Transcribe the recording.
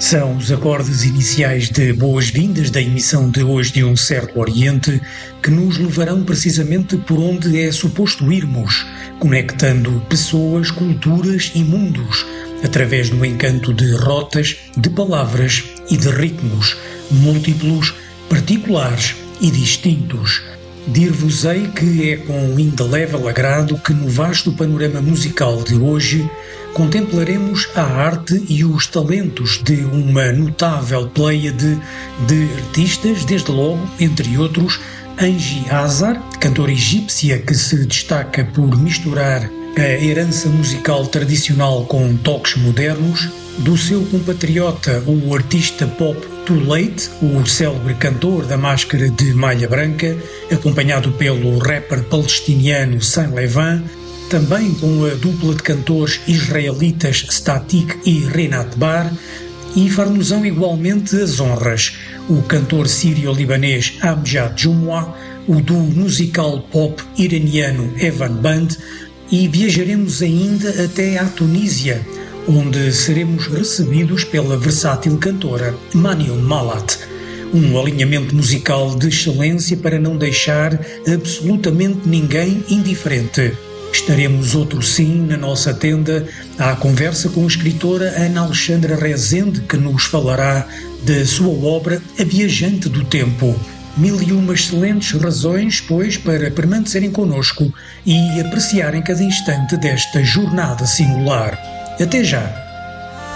São os acordes iniciais de boas-vindas da emissão de hoje de Um Certo Oriente que nos levarão precisamente por onde é suposto irmos, conectando pessoas, culturas e mundos, através do encanto de rotas, de palavras e de ritmos, múltiplos, particulares e distintos. Dir-vos-ei que é com indelével agrado que no vasto panorama musical de hoje contemplaremos a arte e os talentos de uma notável pléiade de artistas, desde logo, entre outros, Angie Azar, cantora egípcia que se destaca por misturar a herança musical tradicional com toques modernos, do seu compatriota, o artista pop Too Late, o célebre cantor da máscara de malha branca, acompanhado pelo rapper palestiniano Saint Levant, também com a dupla de cantores israelitas Static e Renat Bar, e far-nos-ão igualmente as honras o cantor sírio-libanês Amjad Jumwa, o duo musical pop iraniano Evan Band, e viajaremos ainda até à Tunísia, onde seremos recebidos pela versátil cantora Manion Malat. Um alinhamento musical de excelência para não deixar absolutamente ninguém indiferente. Estaremos outro sim na nossa tenda à conversa com a escritora Ana Alexandra Rezende, que nos falará da sua obra A Viajante do Tempo. Mil e uma excelentes razões, pois, para permanecerem connosco e apreciarem cada instante desta jornada singular. Até já!